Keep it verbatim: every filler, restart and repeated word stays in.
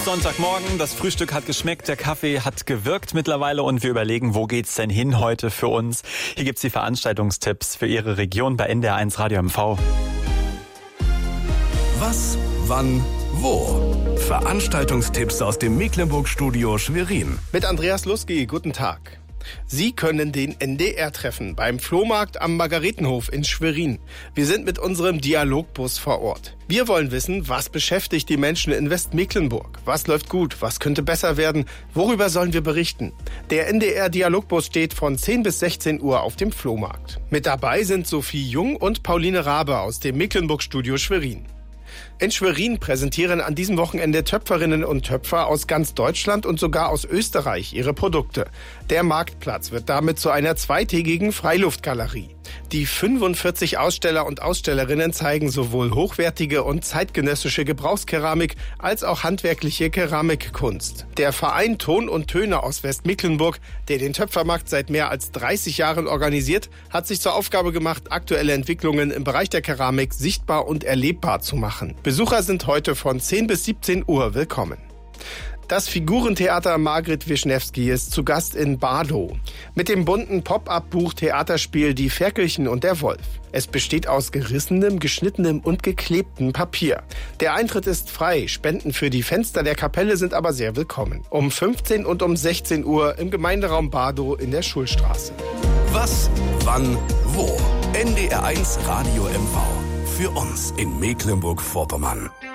Sonntagmorgen, das Frühstück hat geschmeckt, der Kaffee hat gewirkt mittlerweile und wir überlegen, wo geht's denn hin heute für uns? Hier gibt's die Veranstaltungstipps für Ihre Region bei N D R eins Radio M V. Was, wann, wo? Veranstaltungstipps aus dem Mecklenburg-Studio Schwerin. Mit Andreas Lusky, guten Tag. Sie können den N D R treffen beim Flohmarkt am Margaretenhof in Schwerin. Wir sind mit unserem Dialogbus vor Ort. Wir wollen wissen, was beschäftigt die Menschen in Westmecklenburg? Was läuft gut? Was könnte besser werden? Worüber sollen wir berichten? Der N D R Dialogbus steht von zehn bis sechzehn Uhr auf dem Flohmarkt. Mit dabei sind Sophie Jung und Pauline Rabe aus dem Mecklenburg-Studio Schwerin. In Schwerin präsentieren an diesem Wochenende Töpferinnen und Töpfer aus ganz Deutschland und sogar aus Österreich ihre Produkte. Der Marktplatz wird damit zu einer zweitägigen Freiluftgalerie. Die fünfundvierzig Aussteller und Ausstellerinnen zeigen sowohl hochwertige und zeitgenössische Gebrauchskeramik als auch handwerkliche Keramikkunst. Der Verein Ton und Töne aus Westmecklenburg, der den Töpfermarkt seit mehr als dreißig Jahren organisiert, hat sich zur Aufgabe gemacht, aktuelle Entwicklungen im Bereich der Keramik sichtbar und erlebbar zu machen. Besucher sind heute von zehn bis siebzehn Uhr willkommen. Das Figurentheater Margret Wischnewski ist zu Gast in Bardow mit dem bunten Pop-up-Buch-Theaterspiel Die Ferkelchen und der Wolf. Es besteht aus gerissenem, geschnittenem und geklebtem Papier. Der Eintritt ist frei, Spenden für die Fenster der Kapelle sind aber sehr willkommen. Um fünfzehn und um sechzehn Uhr im Gemeinderaum Bardow in der Schulstraße. Was, wann, wo? N D R eins Radio M V. Für uns in Mecklenburg-Vorpommern.